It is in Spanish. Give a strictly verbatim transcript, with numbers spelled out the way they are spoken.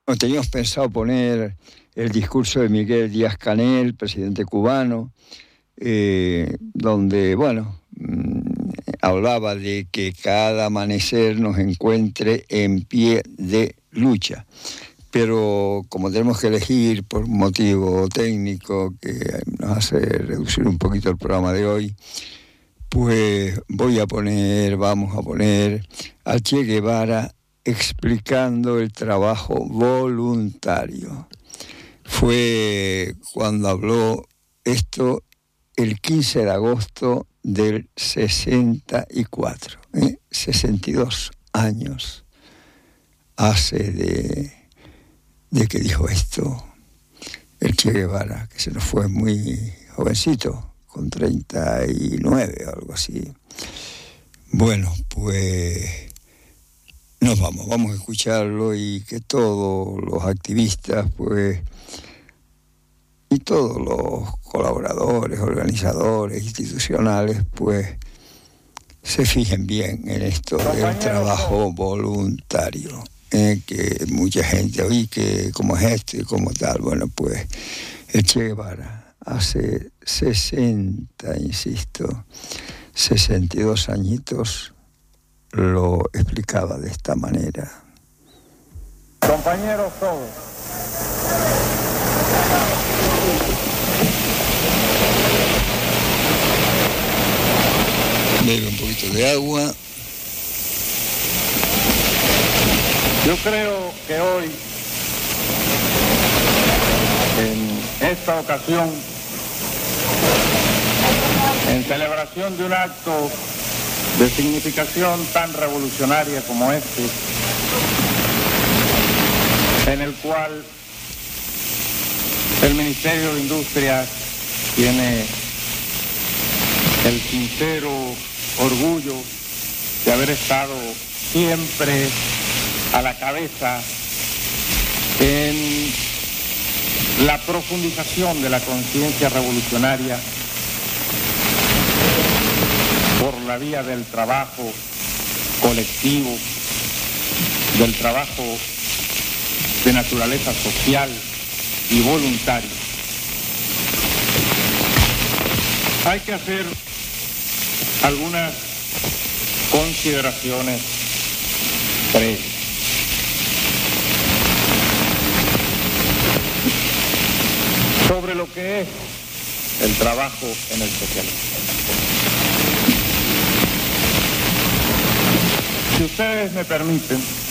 Bueno, teníamos pensado poner el discurso de Miguel Díaz-Canel, presidente cubano, eh, donde, bueno, mmm, hablaba de que cada amanecer nos encuentre en pie de lucha. Pero como tenemos que elegir por un motivo técnico que nos hace reducir un poquito el programa de hoy, pues voy a poner, vamos a poner a Che Guevara explicando el trabajo voluntario. Fue cuando habló esto el quince de agosto del sesenta y cuatro, ¿eh? sesenta y dos años hace de, de que dijo esto el Che Guevara, que se nos fue muy jovencito, con treinta y nueve o algo así. Bueno, pues nos vamos, vamos a escucharlo y que todos los activistas, pues, y todos los colaboradores, organizadores, institucionales, pues, se fijen bien en esto del trabajo voluntario, eh, que mucha gente, oye, que como es esto y como tal, bueno, pues, el Che Guevara hace sesenta, insisto, sesenta y dos añitos, lo explicaba de esta manera. Compañeros todos, bebe un poquito de agua. yo creo que hoy, en esta ocasión, en celebración de un acto de significación tan revolucionaria como este, en el cual el Ministerio de Industria tiene el sincero orgullo de haber estado siempre a la cabeza en la profundización de la conciencia revolucionaria por la vía del trabajo colectivo, del trabajo de naturaleza social y voluntaria. Hay que hacer algunas consideraciones previas. Sobre lo que es el trabajo en el socialismo. Si ustedes me permiten,